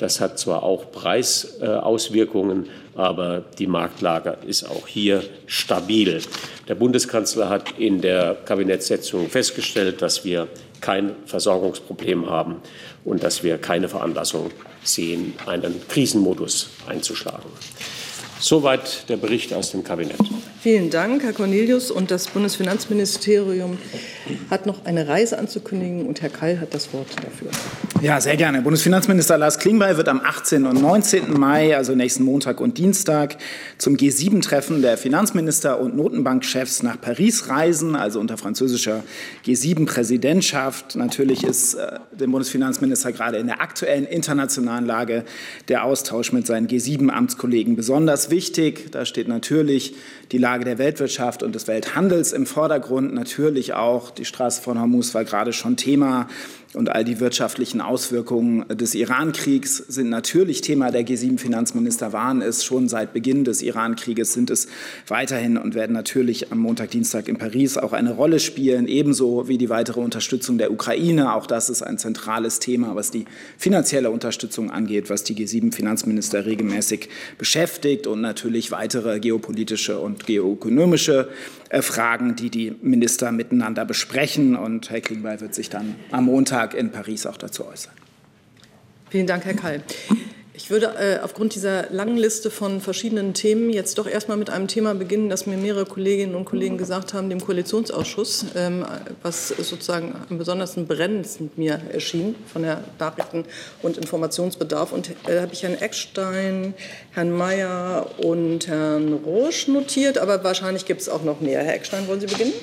Das hat zwar auch Preisauswirkungen, aber die Marktlage ist auch hier stabil. Der Bundeskanzler hat in der Kabinettssitzung festgestellt, dass wir kein Versorgungsproblem haben und dass wir keine Veranlassung sehen, einen Krisenmodus einzuschlagen. Soweit der Bericht aus dem Kabinett. Vielen Dank, Herr Cornelius. Und das Bundesfinanzministerium hat noch eine Reise anzukündigen, und Herr Keil hat das Wort dafür. Ja, sehr gerne. Bundesfinanzminister Lars Klingbeil wird am 18. und 19. Mai, also nächsten Montag und Dienstag, zum G7-Treffen der Finanzminister und Notenbankchefs nach Paris reisen, also unter französischer G7-Präsidentschaft. Natürlich ist dem Bundesfinanzminister gerade in der aktuellen internationalen Lage der Austausch mit seinen G7-Amtskollegen besonders wichtig. Da steht natürlich die Lage der Weltwirtschaft und des Welthandels im Vordergrund. Natürlich auch die Straße von Hormuz war gerade schon Thema. Und all die wirtschaftlichen Auswirkungen des Iran-Kriegs sind natürlich Thema der G7-Finanzminister, waren es schon seit Beginn des Iran-Krieges, sind es weiterhin und werden natürlich am Montag, Dienstag in Paris auch eine Rolle spielen, ebenso wie die weitere Unterstützung der Ukraine. Auch das ist ein zentrales Thema, was die finanzielle Unterstützung angeht, was die G7-Finanzminister regelmäßig beschäftigt, und natürlich weitere geopolitische und geoökonomische Fragen, die die Minister miteinander besprechen. Und Herr Klingbeil wird sich dann am Montag in Paris auch dazu äußern. Vielen Dank, Herr Keil. Ich würde aufgrund dieser langen Liste von verschiedenen Themen jetzt doch erst mal mit einem Thema beginnen, das mir mehrere Kolleginnen und Kollegen gesagt haben, dem Koalitionsausschuss, was sozusagen am besondersten brennendsten mir erschien von der Nachrichten- und Informationsbedarf. Und da habe ich Herrn Eckstein, Herrn Mayer und Herrn Rosch notiert, aber wahrscheinlich gibt es auch noch mehr. Herr Eckstein, wollen Sie beginnen?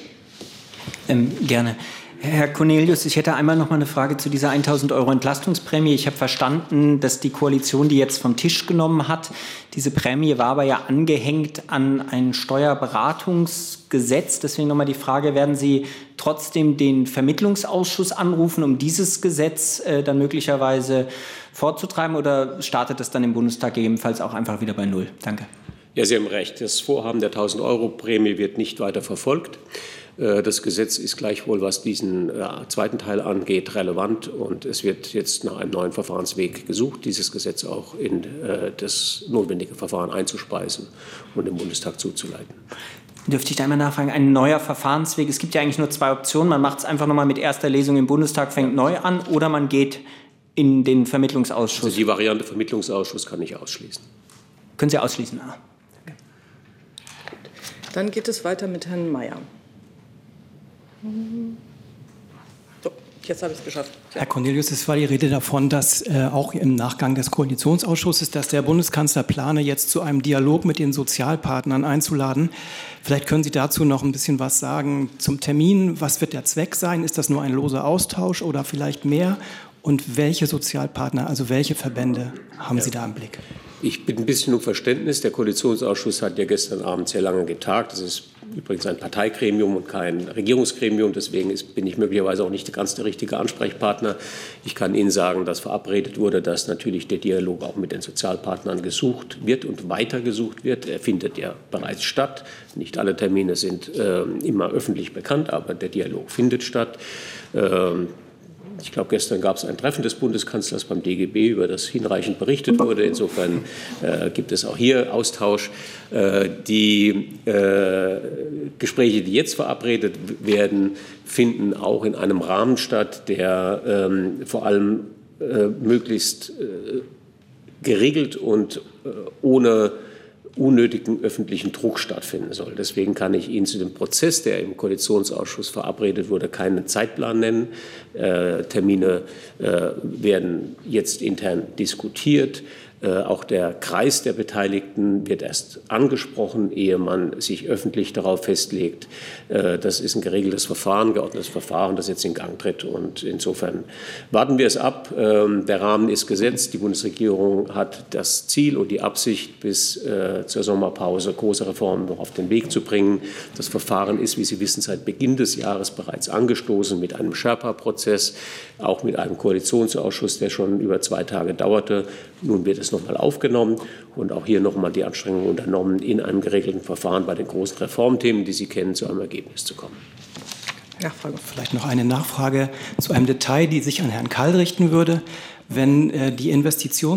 Gerne. Herr Cornelius, ich hätte einmal noch mal eine Frage zu dieser 1.000 € Entlastungsprämie. Ich habe verstanden, dass die Koalition die jetzt vom Tisch genommen hat. Diese Prämie war aber ja angehängt an ein Steuerberatungsgesetz. Deswegen noch mal die Frage, werden Sie trotzdem den Vermittlungsausschuss anrufen, um dieses Gesetz dann möglicherweise vorzutreiben, oder startet es dann im Bundestag gegebenenfalls auch einfach wieder bei Null? Danke. Ja, Sie haben recht. Das Vorhaben der 1.000 € Prämie wird nicht weiter verfolgt. Das Gesetz ist gleichwohl, was diesen zweiten Teil angeht, relevant, und es wird jetzt nach einem neuen Verfahrensweg gesucht, dieses Gesetz auch in das notwendige Verfahren einzuspeisen und im Bundestag zuzuleiten. Dürfte ich da einmal nachfragen, ein neuer Verfahrensweg? Es gibt ja eigentlich nur zwei Optionen. Man macht es einfach noch mal mit erster Lesung im Bundestag, fängt neu an, oder man geht in den Vermittlungsausschuss. Also die Variante Vermittlungsausschuss kann ich ausschließen. Können Sie ausschließen? Ah. Danke. Dann geht es weiter mit Herrn Mayer. So, jetzt habe ich es geschafft. Ja. Herr Cornelius, es war die Rede davon, dass auch im Nachgang des Koalitionsausschusses, dass der Bundeskanzler plane, jetzt zu einem Dialog mit den Sozialpartnern einzuladen. Vielleicht können Sie dazu noch ein bisschen was sagen zum Termin. Was wird der Zweck sein? Ist das nur ein loser Austausch oder vielleicht mehr? Und welche Sozialpartner, also welche Verbände haben Sie da im Blick? Ich bitte ein bisschen um Verständnis. Der Koalitionsausschuss hat ja gestern Abend sehr lange getagt. Das ist übrigens ein Parteigremium und kein Regierungsgremium. Deswegen bin ich möglicherweise auch nicht ganz der richtige Ansprechpartner. Ich kann Ihnen sagen, dass verabredet wurde, dass natürlich der Dialog auch mit den Sozialpartnern gesucht wird und weiter gesucht wird. Er findet ja bereits statt. Nicht alle Termine sind immer öffentlich bekannt, aber der Dialog findet statt. Ich glaube, gestern gab es ein Treffen des Bundeskanzlers beim DGB, über das hinreichend berichtet wurde. Insofern gibt es auch hier Austausch. Die Gespräche, die jetzt verabredet werden, finden auch in einem Rahmen statt, der vor allem möglichst geregelt und ohne unnötigen öffentlichen Druck stattfinden soll. Deswegen kann ich Ihnen zu dem Prozess, der im Koalitionsausschuss verabredet wurde, keinen Zeitplan nennen. Termine werden jetzt intern diskutiert. Auch der Kreis der Beteiligten wird erst angesprochen, ehe man sich öffentlich darauf festlegt. Das ist ein geregeltes Verfahren, geordnetes Verfahren, das jetzt in Gang tritt. Und insofern warten wir es ab. Der Rahmen ist gesetzt. Die Bundesregierung hat das Ziel und die Absicht, bis zur Sommerpause große Reformen noch auf den Weg zu bringen. Das Verfahren ist, wie Sie wissen, seit Beginn des Jahres bereits angestoßen mit einem Sherpa-Prozess, auch mit einem Koalitionsausschuss, der schon über 2 Tage dauerte. Nun wird es nochmal aufgenommen und auch hier nochmal die Anstrengungen unternommen, in einem geregelten Verfahren bei den großen Reformthemen, die Sie kennen, zu einem Ergebnis zu kommen. Nachfrage. Vielleicht noch eine Nachfrage zu einem Detail, die sich an Herrn Keil richten würde. Wenn die Investition